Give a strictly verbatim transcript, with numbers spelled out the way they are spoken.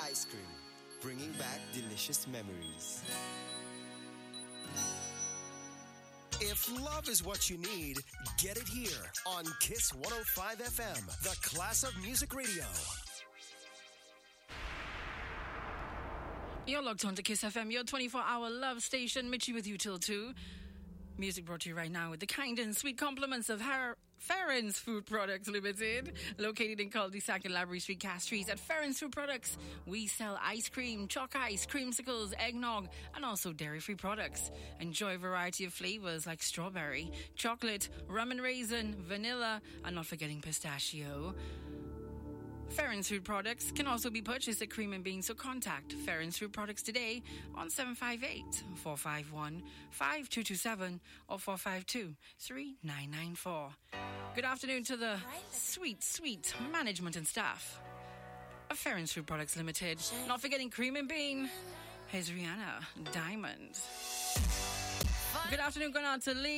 Ice Cream, bringing back delicious memories. If love is what you need, get it here on Kiss one oh five F M, the class of music radio. You're locked on to Kiss F M, your twenty-four hour love station. Mitchie with you till two. Music brought to you right now with the kind and sweet compliments of Har- Farron's Food Products Limited, located in Cul-de-sac and Library Street, Castries. At Farron's Food Products, we sell ice cream, chalk ice, creamsicles, eggnog, and also dairy-free products. Enjoy a variety of flavors like strawberry, chocolate, rum and raisin, vanilla, and not forgetting pistachio. Farron's Food Products can also be purchased at Cream and Bean, so contact Farron's Food Products today on seven five eight, four five one, five two two seven or four five two, three nine nine four. Good afternoon to the sweet, sweet management and staff of Farron's Food Products Limited. Not forgetting Cream and Bean. Here's Rihanna Diamond. Good afternoon, going on to Lee.